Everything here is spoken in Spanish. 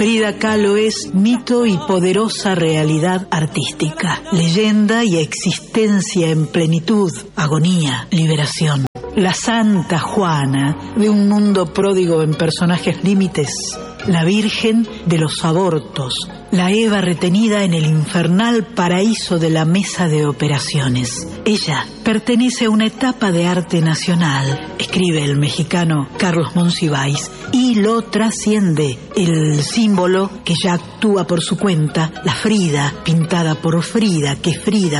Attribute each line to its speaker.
Speaker 1: Frida Kahlo es mito y poderosa realidad artística, leyenda y existencia en plenitud, agonía, liberación. La Santa Juana de un mundo pródigo en personajes límites, la Virgen de los abortos, la Eva retenida en el infernal paraíso de la mesa de operaciones. Ella pertenece a una etapa de arte nacional, escribe el mexicano Carlos Monsiváis, y lo trasciende el símbolo que ya actúa por su cuenta, la Frida, pintada por Frida, que Frida